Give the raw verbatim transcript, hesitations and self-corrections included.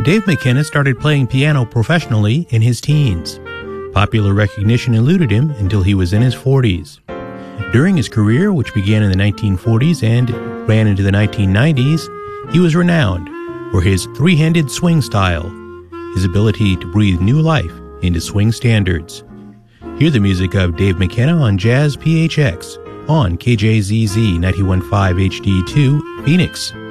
Dave McKenna started playing piano professionally in his teens. Popular recognition eluded him until he was in his forties. During his career, which began in the nineteen forties and ran into the nineteen nineties, he was renowned for his three-handed swing style, his ability to breathe new life into swing standards. Hear the music of Dave McKenna on Jazz P H X on K J Z Z ninety-one point five H D two, Phoenix.